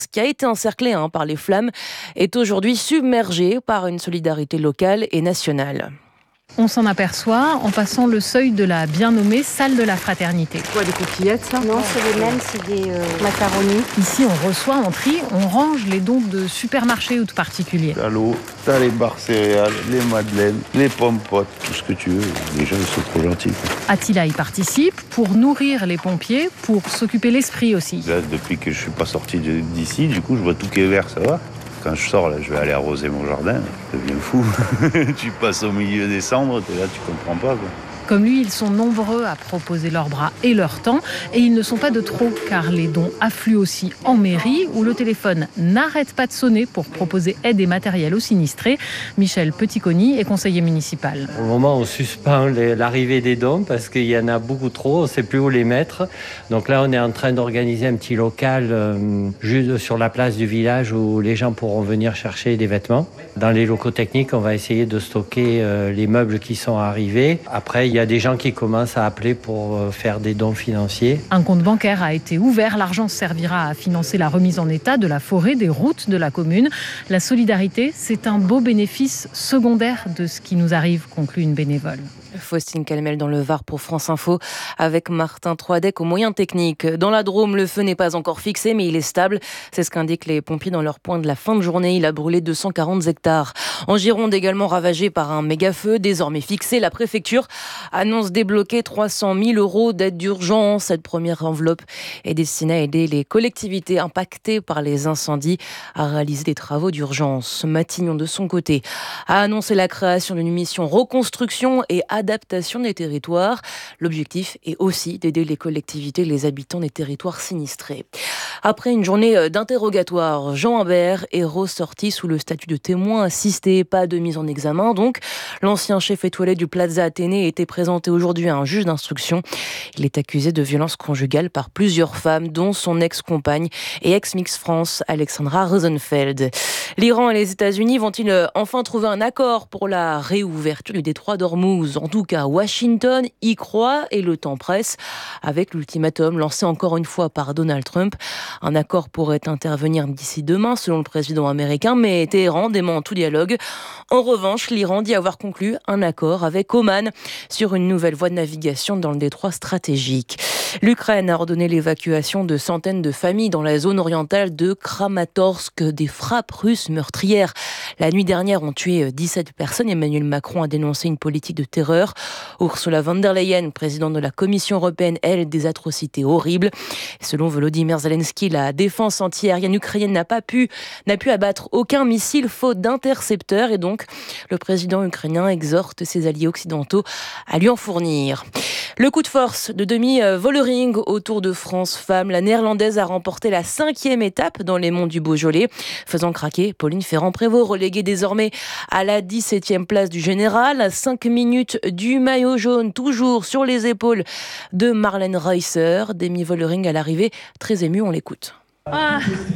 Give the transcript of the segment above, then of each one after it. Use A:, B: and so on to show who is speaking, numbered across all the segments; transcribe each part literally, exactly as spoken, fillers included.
A: qui a été encerclé hein, par les flammes, est aujourd'hui submergé par une solidarité locale et nationale.
B: On s'en aperçoit en passant le seuil de la bien nommée salle de la fraternité.
C: Quoi, des coquillettes, ça?
D: Non, c'est les mêmes, c'est des euh, macaronis.
B: Ici, on reçoit, on trie, on range les dons de supermarchés ou de particuliers.
E: T'as l'eau, t'as les barres céréales, les madeleines, les pommes potes, tout ce que tu veux. Les gens, ils sont trop gentils.
B: Attila y participe pour nourrir les pompiers, pour s'occuper l'esprit aussi.
E: Là, depuis que je suis pas sorti d'ici, du coup, je vois tout qui est vert, ça va. Quand je sors, là, je vais aller arroser mon jardin. Je deviens fou. Tu passes au milieu des cendres, t'es là, tu comprends pas, quoi.
B: Comme lui, ils sont nombreux à proposer leurs bras et leur temps. Et ils ne sont pas de trop, car les dons affluent aussi en mairie, où le téléphone n'arrête pas de sonner pour proposer aide et matériel aux sinistrés. Michel Petitconi est conseiller municipal.
F: Pour le moment, on suspend l'arrivée des dons parce qu'il y en a beaucoup trop, on ne sait plus où les mettre. Donc là, on est en train d'organiser un petit local euh, juste sur la place du village où les gens pourront venir chercher des vêtements. Dans les locaux techniques, on va essayer de stocker euh, les meubles qui sont arrivés. Après, il y a des gens qui commencent à appeler pour faire des dons financiers.
B: Un compte bancaire a été ouvert. L'argent servira à financer la remise en état de la forêt, des routes de la commune. La solidarité, c'est un beau bénéfice secondaire de ce qui nous arrive, conclut une bénévole.
A: Faustine Calmel dans le Var pour France Info avec Martin Troadec aux moyens techniques. Dans la Drôme, le feu n'est pas encore fixé mais il est stable. C'est ce qu'indiquent les pompiers dans leur point de la fin de journée. Il a brûlé deux cent quarante hectares. En Gironde, également ravagé par un méga-feu désormais fixé, la préfecture annonce débloquer trois cent mille euros d'aide d'urgence. Cette première enveloppe est destinée à aider les collectivités impactées par les incendies à réaliser des travaux d'urgence. Matignon, de son côté, a annoncé la création d'une mission reconstruction et adaptation des territoires. L'objectif est aussi d'aider les collectivités et les habitants des territoires sinistrés. Après une journée d'interrogatoire, Jean Humbert est ressorti sous le statut de témoin assisté, pas de mise en examen. Donc, l'ancien chef étoilé du Plaza Athénée était présenté aujourd'hui à un juge d'instruction. Il est accusé de violence conjugale par plusieurs femmes, dont son ex-compagne et ex-Miss France, Alexandra Rosenfeld. L'Iran et les États-Unis vont-ils enfin trouver un accord pour la réouverture du détroit d'Ormuz? En tout cas, Washington y croit et le temps presse avec l'ultimatum lancé encore une fois par Donald Trump. Un accord pourrait intervenir d'ici demain selon le président américain, mais Téhéran dément tout dialogue. En revanche, l'Iran dit avoir conclu un accord avec Oman sur une nouvelle voie de navigation dans le détroit stratégique. L'Ukraine a ordonné l'évacuation de centaines de familles dans la zone orientale de Kramatorsk. Des frappes russes meurtrières la nuit dernière ont tué dix-sept personnes. Emmanuel Macron a dénoncé une politique de terreur. Ursula von der Leyen, présidente de la Commission européenne, elle, des atrocités horribles. Selon Volodymyr Zelensky, la défense antiaérienne ukrainienne n'a pas pu, n'a pu abattre aucun missile faute d'intercepteurs et donc le président ukrainien exhorte ses alliés occidentaux à lui en fournir. Le coup de force de demi-volering au Tour de France Femmes. La néerlandaise a remporté la cinquième étape dans les monts du Beaujolais, faisant craquer Pauline Ferrand-Prévot, reléguée désormais à la dix-septième place du général. À cinq minutes du maillot jaune, toujours sur les épaules de Marlène Reusser. Demi-volering à l'arrivée, très émue, on l'écoute.
G: Ah,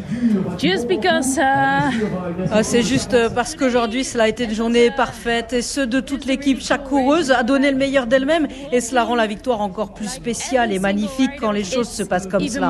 G: just because, uh...
H: ah, c'est juste parce qu'aujourd'hui cela a été une journée parfaite et ce de toute l'équipe. Chaque coureuse a donné le meilleur d'elle-même et cela rend la victoire encore plus spéciale et magnifique quand les choses se passent comme cela.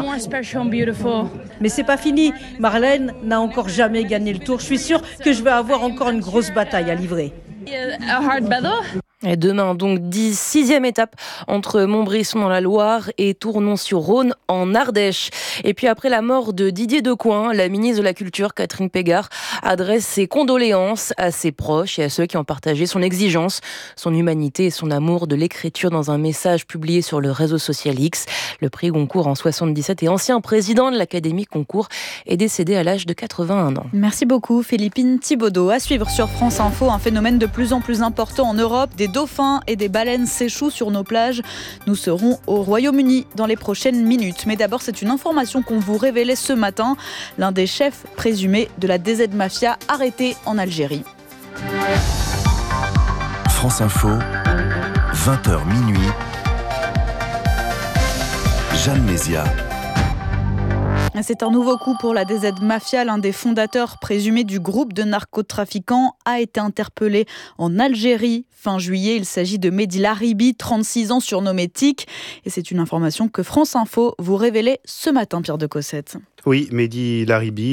H: Mais c'est pas fini. Marlène n'a encore jamais gagné le Tour. Je suis sûre que je vais avoir encore une grosse bataille à livrer.
G: A hard battle.
A: Et demain, donc, sixième étape entre Montbrisson dans la Loire et Tournon-sur-Rhône en Ardèche. Et puis après la mort de Didier Decoing, la ministre de la Culture, Catherine Pégard, adresse ses condoléances à ses proches et à ceux qui ont partagé son exigence, son humanité et son amour de l'écriture dans un message publié sur le réseau social X. Le prix Goncourt en soixante-dix-sept et ancien président de l'Académie Goncourt est décédé à l'âge de quatre-vingt-un ans.
I: Merci beaucoup Philippine Thibaudot. À suivre sur France Info, un phénomène de plus en plus important en Europe. Des dauphins et des baleines s'échouent sur nos plages. Nous serons au Royaume-Uni dans les prochaines minutes. Mais d'abord, c'est une information qu'on vous révélait ce matin. L'un des chefs présumés de la D Z Mafia arrêté en Algérie.
J: France Info, vingt heures minuit. Jeanne Mézia.
I: C'est un nouveau coup pour la D Z Mafia. L'un des fondateurs présumés du groupe de narcotrafiquants a été interpellé en Algérie fin juillet. Il s'agit de Mehdi Laribi, trente-six ans, surnommé Tic. Et c'est une information que France Info vous révélait ce matin, Pierre de Cossette.
K: Oui, Mehdi Laribi